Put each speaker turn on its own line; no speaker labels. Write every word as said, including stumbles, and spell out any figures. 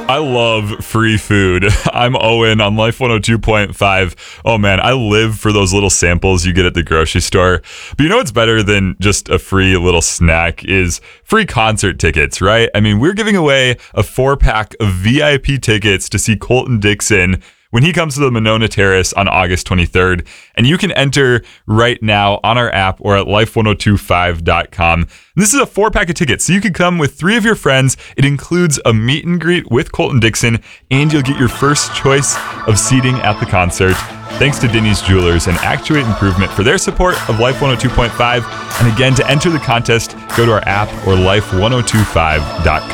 I love free food. I'm Owen on Life one oh two point five. Oh man, I live for those little samples you get at the grocery store. But you know what's better than just a free little snack is free concert tickets, right? I mean, we're giving away a four pack of V I P tickets to see Colton Dixon when he comes to the Monona Terrace on August twenty-third. And you can enter right now on our app or at life ten twenty-five dot com. And this is a four pack of tickets, so you can come with three of your friends. It includes a meet and greet with Colton Dixon, and you'll get your first choice of seating at the concert. Thanks to Denny's Jewelers and Actuate Improvement for their support of Life one oh two point five. And again, to enter the contest, go to our app or life ten twenty-five dot com.